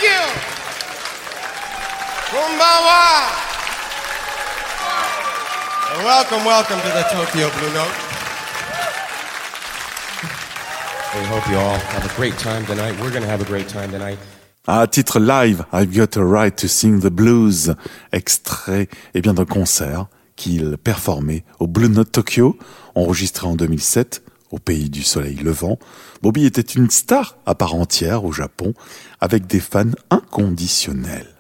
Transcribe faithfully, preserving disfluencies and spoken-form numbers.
you. Kumbawa. And welcome, welcome to the Tokyo Blue Note. We hope you all have a great time tonight. We're going to have a great time tonight. À titre live, I've Got a Right to Sing the Blues, extrait eh bien d'un concert qu'il performait au Blue Note Tokyo, enregistré en deux mille sept au pays du soleil levant. Bobby était une star à part entière au Japon, avec des fans inconditionnels.